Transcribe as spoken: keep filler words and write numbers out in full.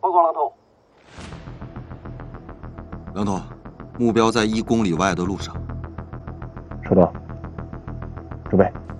报告，狼头。 狼头，目标在一公里外的路上。 收到，准备。